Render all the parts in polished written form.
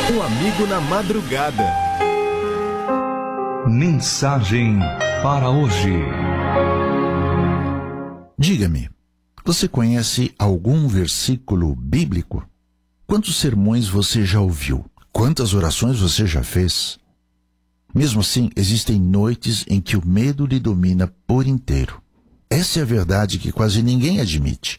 Um amigo na madrugada. Mensagem para hoje. Diga-me, você conhece algum versículo bíblico? Quantos sermões você já ouviu? Quantas orações você já fez? Mesmo assim, existem noites em que o medo lhe domina por inteiro. Essa é a verdade que quase ninguém admite.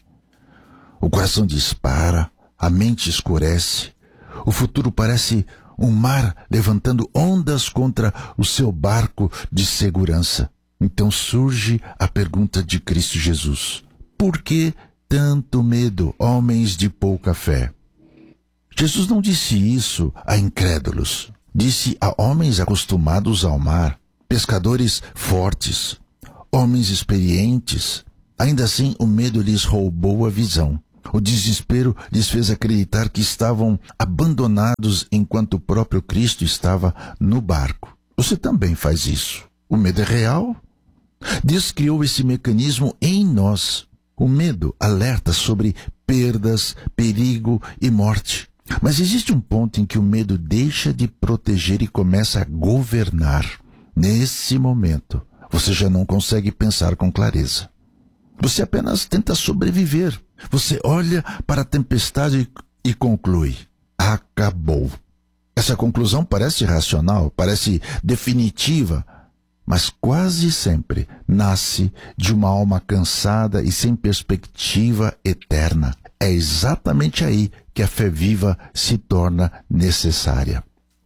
O coração dispara, a mente escurece, o futuro parece um mar levantando ondas contra o seu barco de segurança. Então surge a pergunta de Cristo Jesus: por que tanto medo, homens de pouca fé? Jesus não disse isso a incrédulos. Disse a homens acostumados ao mar, pescadores fortes, homens experientes. Ainda assim, o medo lhes roubou a visão. O desespero lhes fez acreditar que estavam abandonados enquanto o próprio Cristo estava no barco. Você também faz isso. O medo é real. Deus criou esse mecanismo em nós. O medo alerta sobre perdas, perigo e morte. Mas existe um ponto em que o medo deixa de proteger e começa a governar. Nesse momento, você já não consegue pensar com clareza. Você apenas tenta sobreviver. Você olha para a tempestade e conclui: acabou. Essa conclusão parece racional, parece definitiva, mas quase sempre nasce de uma alma cansada e sem perspectiva eterna. É exatamente aí que a fé viva se torna necessária.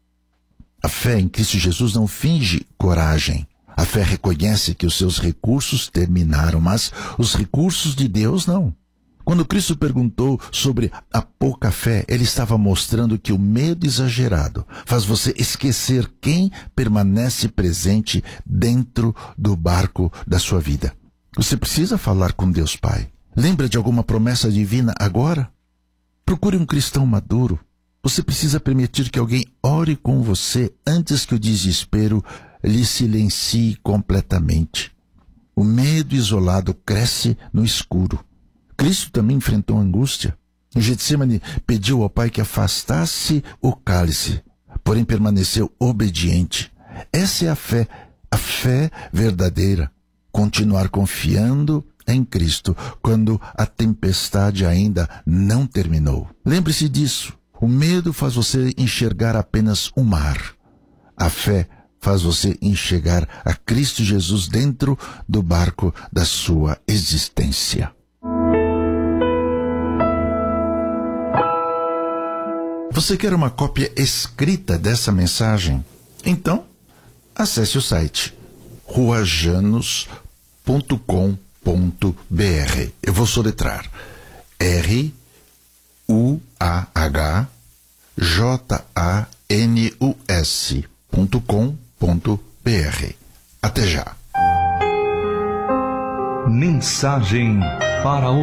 A fé em Cristo Jesus não finge coragem. A fé reconhece que os seus recursos terminaram, mas os recursos de Deus não. Quando Cristo perguntou sobre a pouca fé, ele estava mostrando que o medo exagerado faz você esquecer quem permanece presente dentro do barco da sua vida. Você precisa falar com Deus Pai. Lembra de alguma promessa divina agora? Procure um cristão maduro. Você precisa permitir que alguém ore com você antes que o desespero lhe silencie completamente. O medo isolado cresce no escuro. Cristo também enfrentou angústia. Em Getsemane, pediu ao Pai que afastasse o cálice, porém permaneceu obediente. Essa é a fé verdadeira. Continuar confiando em Cristo quando a tempestade ainda não terminou. Lembre-se disso. O medo faz você enxergar apenas o mar. A fé faz você enxergar a Cristo Jesus dentro do barco da sua existência. Você quer uma cópia escrita dessa mensagem? Então, acesse o site ruajanos.com.br. Eu vou soletrar: ruajanus.com.br. Até já. Mensagem para hoje.